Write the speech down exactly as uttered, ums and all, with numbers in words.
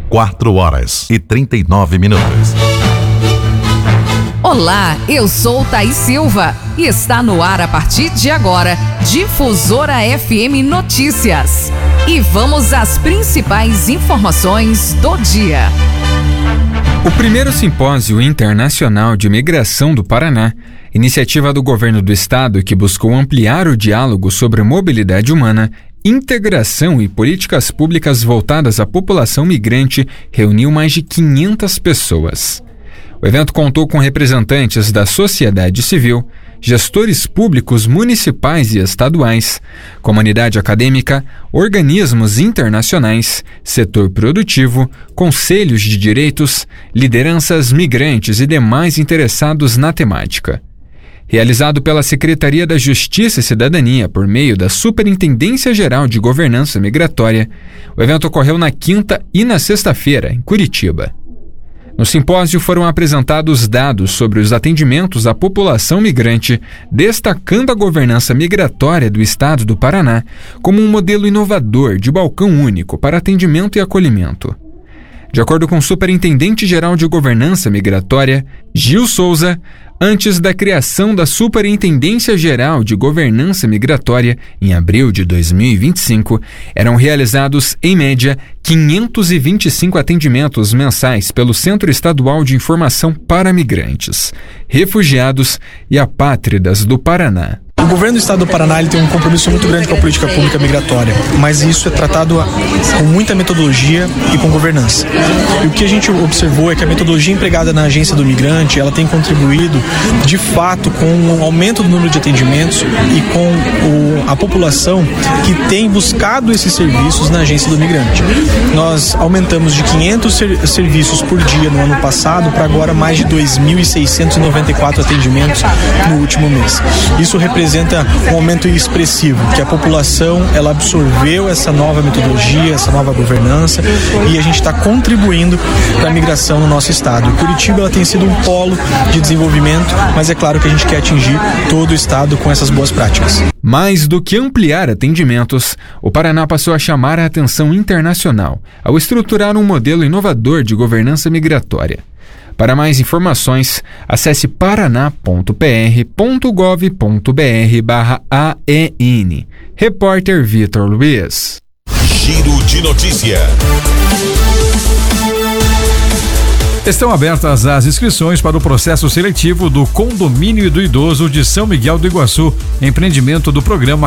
quatro horas e trinta e nove minutos. Olá, eu sou Thaís Silva e está no ar a partir de agora, Difusora F M Notícias. E vamos às principais informações do dia. O primeiro Simpósio Internacional de Migração do Paraná, iniciativa do governo do estado que buscou ampliar o diálogo sobre mobilidade humana, integração e políticas públicas voltadas à população migrante, reuniu mais de quinhentas pessoas. O evento contou com representantes da sociedade civil, gestores públicos municipais e estaduais, comunidade acadêmica, organismos internacionais, setor produtivo, conselhos de direitos, lideranças migrantes e demais interessados na temática. Realizado pela Secretaria da Justiça e Cidadania por meio da Superintendência Geral de Governança Migratória, o evento ocorreu na quinta e na sexta-feira, em Curitiba. No simpósio foram apresentados dados sobre os atendimentos à população migrante, destacando a governança migratória do estado do Paraná como um modelo inovador de balcão único para atendimento e acolhimento. De acordo com o Superintendente-Geral de Governança Migratória, Gil Souza, antes da criação da Superintendência Geral de Governança Migratória, em abril de dois mil e vinte e cinco, eram realizados, em média, quinhentos e vinte e cinco atendimentos mensais pelo Centro Estadual de Informação para Migrantes, Refugiados e Apátridas do Paraná. O governo do estado do Paraná ele tem um compromisso muito grande com a política pública migratória, mas isso é tratado com muita metodologia e com governança. E o que a gente observou é que a metodologia empregada na agência do migrante, ela tem contribuído, de fato, com o aumento do número de atendimentos e com o, a população que tem buscado esses serviços na agência do migrante. Nós aumentamos de quinhentos ser, serviços por dia no ano passado para agora mais de dois mil seiscentos e noventa e quatro atendimentos no último mês. Isso representa representa um aumento expressivo, que a população ela absorveu essa nova metodologia, essa nova governança e a gente está contribuindo para a migração no nosso estado. Curitiba ela tem sido um polo de desenvolvimento, mas é claro que a gente quer atingir todo o estado com essas boas práticas. Mais do que ampliar atendimentos, o Paraná passou a chamar a atenção internacional ao estruturar um modelo inovador de governança migratória. Para mais informações, acesse paraná ponto p r ponto gov ponto b r barra A E N. Repórter Vitor Luiz. Giro de notícia. Estão abertas as inscrições para o processo seletivo do Condomínio do Idoso de São Miguel do Iguaçu, empreendimento do programa